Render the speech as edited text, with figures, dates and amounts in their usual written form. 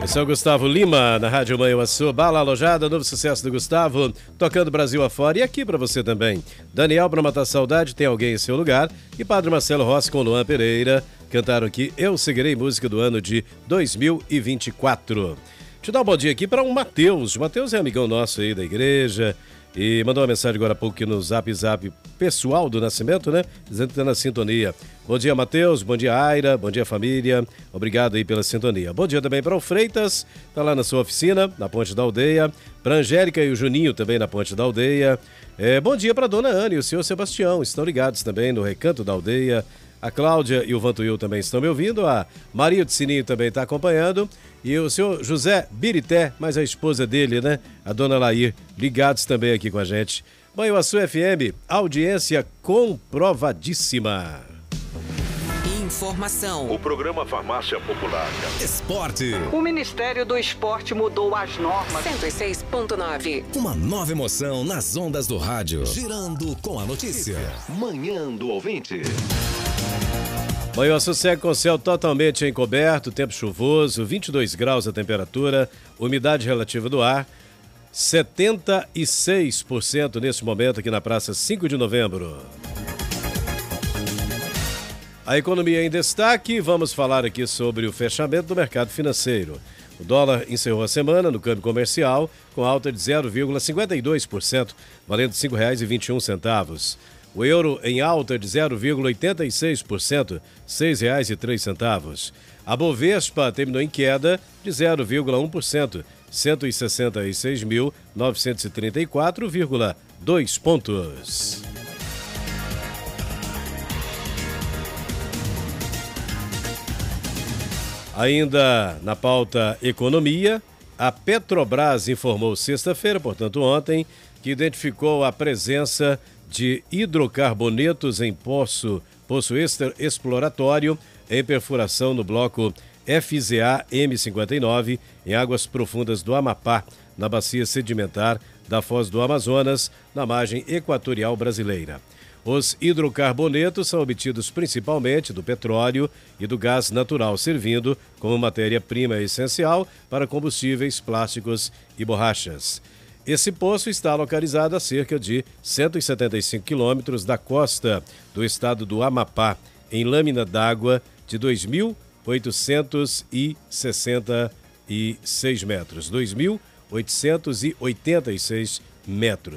São Gustavo Lima, na Rádio Manhuaçu, Bala Alojada, novo sucesso do Gustavo, tocando Brasil afora e aqui pra você também. Daniel, pra matar saudade, tem alguém em seu lugar. E Padre Marcelo Rossi com Luan Pereira cantaram aqui Eu Seguirei, música do ano de 2024. Deixa eu dar um bom dia aqui para o Matheus. O Matheus é amigão nosso aí da igreja e mandou uma mensagem agora há pouco aqui no Zap pessoal do Nascimento, né? Dizendo que está na sintonia. Bom dia, Matheus. Bom dia, Aira. Bom dia, família. Obrigado aí pela sintonia. Bom dia também para o Freitas, tá lá na sua oficina, na Ponte da Aldeia. Para Angélica e o Juninho também na Ponte da Aldeia. Bom dia para a Dona Ana e o senhor Sebastião. Estão ligados também no Recanto da Aldeia. A Cláudia e o Vantuil também estão me ouvindo. A Maria de Sininho também está acompanhando. E o senhor José Birité, mas a esposa dele, né? A dona Lair, ligados também aqui com a gente. Manhuaçu FM, audiência comprovadíssima. Informação. O programa Farmácia Popular. Esporte. O Ministério do Esporte mudou as normas. 106.9. Uma nova emoção nas ondas do rádio. Girando com a notícia. Manhã do ouvinte. Manhuaçu segue com o céu totalmente encoberto, tempo chuvoso, 22 graus a temperatura, umidade relativa do ar, 76% nesse momento aqui na Praça 5 de Novembro. A economia em destaque, vamos falar aqui sobre o fechamento do mercado financeiro. O dólar encerrou a semana no câmbio comercial com alta de 0,52%, valendo R$ 5,21. O euro em alta de 0,86%, R$ 6,03. A Bovespa terminou em queda de 0,1%, 166.934,2 pontos. Ainda na pauta economia, a Petrobras informou sexta-feira, portanto ontem, que identificou a presença de hidrocarbonetos em poço exploratório em perfuração no bloco FZA M59 em águas profundas do Amapá, na bacia sedimentar da Foz do Amazonas, na margem equatorial brasileira. Os hidrocarbonetos são obtidos principalmente do petróleo e do gás natural, servindo como matéria-prima essencial para combustíveis, plásticos e borrachas. Esse poço está localizado a cerca de 175 quilômetros da costa do estado do Amapá, em lâmina d'água de 2.866 metros. 2.886 metros.